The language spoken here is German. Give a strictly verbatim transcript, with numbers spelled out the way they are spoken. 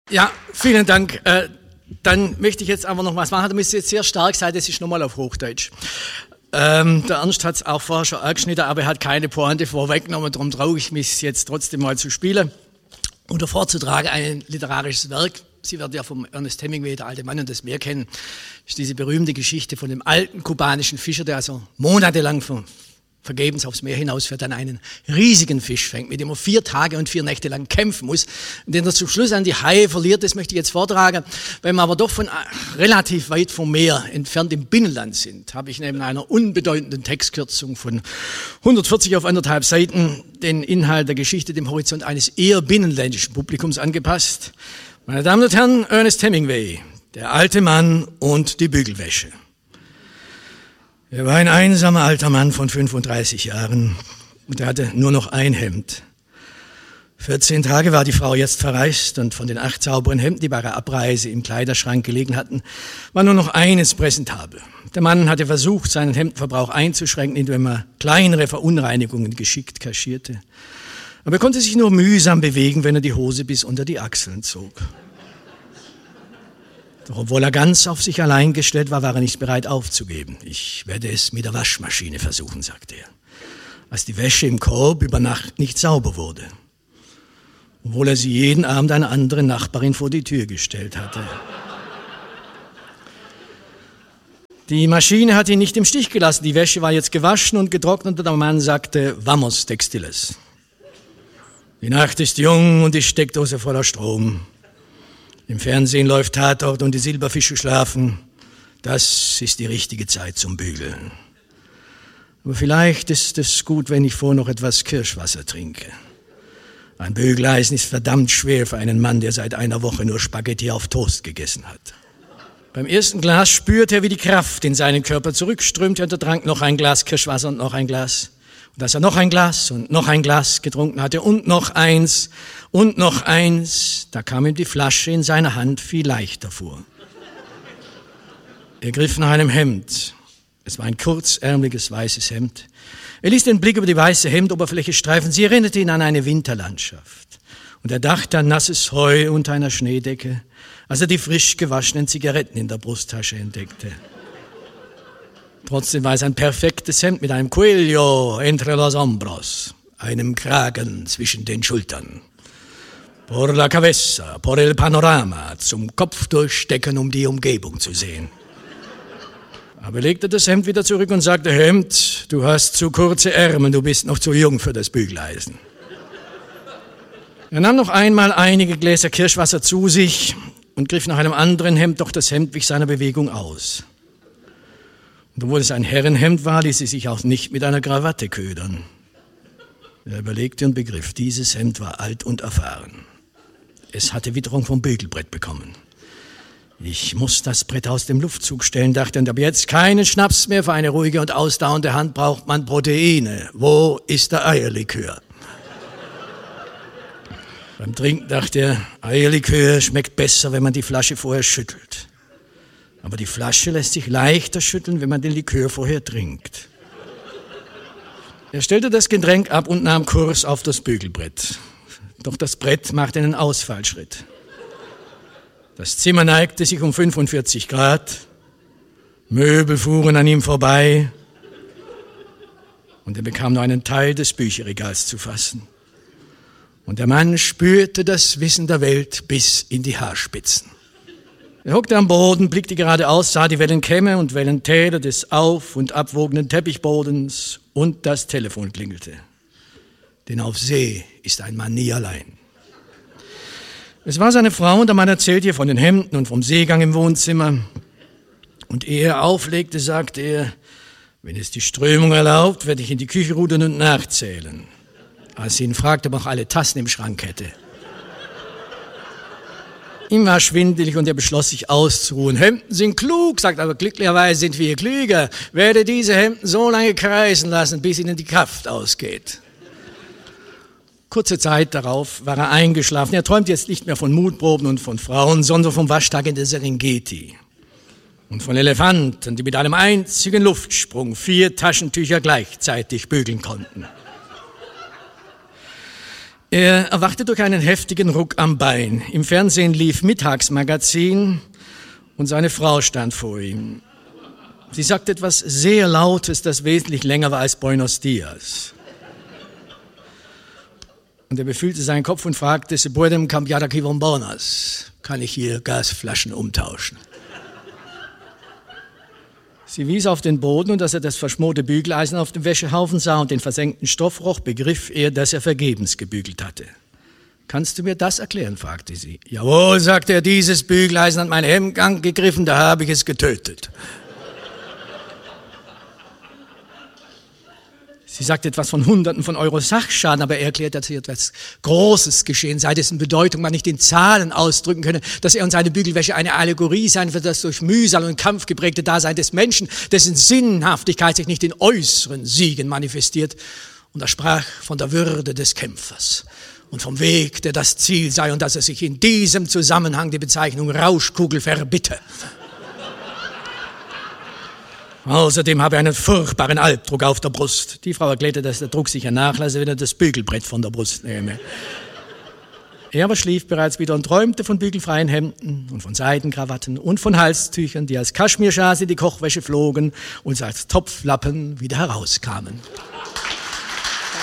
Ja, vielen Dank. Äh, dann möchte ich jetzt einfach noch was machen. Da müsst ihr jetzt sehr stark sein, das ist nochmal auf Hochdeutsch. Ähm, der Ernst hat es auch vorher schon angeschnitten, aber er hat keine Pointe vorweggenommen, darum traue ich mich jetzt trotzdem mal zu spielen oder vorzutragen, ein literarisches Werk. Sie werden ja vom Ernest Hemingway, der alte Mann und das Meer kennen, ist diese berühmte Geschichte von dem alten kubanischen Fischer, der also monatelang ver vergebens aufs Meer hinausfährt, dann einen riesigen Fisch fängt, mit dem er vier Tage und vier Nächte lang kämpfen muss, und den er zum Schluss an die Haie verliert. Das möchte ich jetzt vortragen. Wenn wir aber doch von relativ weit vom Meer entfernt im Binnenland sind, habe ich neben einer unbedeutenden Textkürzung von hundertvierzig auf anderthalb Seiten den Inhalt der Geschichte dem Horizont eines eher binnenländischen Publikums angepasst. Meine Damen und Herren, Ernest Hemingway, der alte Mann und die Bügelwäsche. Er war ein einsamer alter Mann von fünfunddreißig Jahren und er hatte nur noch ein Hemd. vierzehn Tage war die Frau jetzt verreist und von den acht sauberen Hemden, die bei ihrer Abreise im Kleiderschrank gelegen hatten, war nur noch eines präsentabel. Der Mann hatte versucht, seinen Hemdenverbrauch einzuschränken, indem er kleinere Verunreinigungen geschickt kaschierte. Aber er konnte sich nur mühsam bewegen, wenn er die Hose bis unter die Achseln zog. Doch obwohl er ganz auf sich allein gestellt war, war er nicht bereit aufzugeben. Ich werde es mit der Waschmaschine versuchen, sagte er, als die Wäsche im Korb über Nacht nicht sauber wurde. Obwohl er sie jeden Abend einer anderen Nachbarin vor die Tür gestellt hatte. Die Maschine hat ihn nicht im Stich gelassen. Die Wäsche war jetzt gewaschen und getrocknet und der Mann sagte, vamos textiles. Die Nacht ist jung und die Steckdose voller Strom. Im Fernsehen läuft Tatort und die Silberfische schlafen. Das ist die richtige Zeit zum Bügeln. Aber vielleicht ist es gut, wenn ich vorher noch etwas Kirschwasser trinke. Ein Bügeleisen ist verdammt schwer für einen Mann, der seit einer Woche nur Spaghetti auf Toast gegessen hat. Beim ersten Glas spürte er, wie die Kraft in seinen Körper zurückströmte und er trank noch ein Glas Kirschwasser und noch ein Glas. Und als er noch ein Glas und noch ein Glas getrunken hatte und noch eins und noch eins, da kam ihm die Flasche in seiner Hand viel leichter vor. Er griff nach einem Hemd. Es war ein kurzärmeliges weißes Hemd. Er ließ den Blick über die weiße Hemdoberfläche streifen. Sie erinnerte ihn an eine Winterlandschaft. Und er dachte an nasses Heu unter einer Schneedecke, als er die frisch gewaschenen Zigaretten in der Brusttasche entdeckte. Trotzdem war es ein perfektes Hemd mit einem Cuello entre los hombros, einem Kragen zwischen den Schultern. Por la cabeza, por el panorama, zum Kopf durchstecken, um die Umgebung zu sehen. Aber er legte das Hemd wieder zurück und sagte, Hemd, du hast zu kurze Ärmel, du bist noch zu jung für das Bügeleisen. Er nahm noch einmal einige Gläser Kirschwasser zu sich und griff nach einem anderen Hemd, doch das Hemd wich seiner Bewegung aus. Und obwohl es ein Herrenhemd war, ließ sie sich auch nicht mit einer Krawatte ködern. Er überlegte und begriff, dieses Hemd war alt und erfahren. Es hatte Witterung vom Bügelbrett bekommen. Ich muss das Brett aus dem Luftzug stellen, dachte er, und ab jetzt keinen Schnaps mehr. Für eine ruhige und ausdauernde Hand braucht man Proteine. Wo ist der Eierlikör? Beim Trinken dachte er, Eierlikör schmeckt besser, wenn man die Flasche vorher schüttelt. Aber die Flasche lässt sich leichter schütteln, wenn man den Likör vorher trinkt. Er stellte das Getränk ab und nahm Kurs auf das Bügelbrett. Doch das Brett machte einen Ausfallschritt. Das Zimmer neigte sich um fünfundvierzig Grad, Möbel fuhren an ihm vorbei und er bekam nur einen Teil des Bücherregals zu fassen. Und der Mann spürte das Wissen der Welt bis in die Haarspitzen. Er hockte am Boden, blickte geradeaus, sah die Wellenkämme und Wellentäler des auf- und abwogenden Teppichbodens und das Telefon klingelte. Denn auf See ist ein Mann nie allein. Es war seine Frau und der Mann erzählte ihr von den Hemden und vom Seegang im Wohnzimmer. Und ehe er auflegte, sagte er, wenn es die Strömung erlaubt, werde ich in die Küche rudern und nachzählen. Als sie ihn fragte, ob er auch alle Tassen im Schrank hätte. Ihm war schwindelig und er beschloss, sich auszuruhen. Hemden sind klug, sagt aber glücklicherweise sind wir klüger. Werde diese Hemden so lange kreisen lassen, bis ihnen die Kraft ausgeht. Kurze Zeit darauf war er eingeschlafen. Er träumt jetzt nicht mehr von Mutproben und von Frauen, sondern vom Waschtag in der Serengeti. Und von Elefanten, die mit einem einzigen Luftsprung vier Taschentücher gleichzeitig bügeln konnten. Er erwachte durch einen heftigen Ruck am Bein. Im Fernsehen lief Mittagsmagazin und seine Frau stand vor ihm. Sie sagte etwas sehr Lautes, das wesentlich länger war als Buenos Dias. Und er befühlte seinen Kopf und fragte, se pueden cambiar aquí bombonas? Kann ich hier Gasflaschen umtauschen? Sie wies auf den Boden und als er das verschmorte Bügeleisen auf dem Wäschehaufen sah und den versenkten Stoffroch, begriff er, dass er vergebens gebügelt hatte. Kannst du mir das erklären, fragte sie. Jawohl, sagte er, dieses Bügeleisen hat mein Hemdgang gegriffen, da habe ich es getötet. Sie sagte etwas von Hunderten von Euro Sachschaden, aber er erklärt, dass hier etwas Großes geschehen sei, dessen Bedeutung man nicht in Zahlen ausdrücken könne, dass er und seine Bügelwäsche eine Allegorie seien für das durch Mühsal und Kampf geprägte Dasein des Menschen, dessen Sinnhaftigkeit sich nicht in äußeren Siegen manifestiert. Und er sprach von der Würde des Kämpfers und vom Weg, der das Ziel sei und dass er sich in diesem Zusammenhang die Bezeichnung Rauschkugel verbitte. Außerdem habe er einen furchtbaren Albdruck auf der Brust. Die Frau erklärte, dass der Druck sicher nachlasse, wenn er das Bügelbrett von der Brust nehme. Er aber schlief bereits wieder und träumte von bügelfreien Hemden und von Seidenkrawatten und von Halstüchern, die als Kaschmirschals in die Kochwäsche flogen und als Topflappen wieder herauskamen.